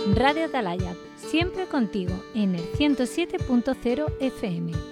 Radio Atalaya, siempre contigo en el 107.0 FM.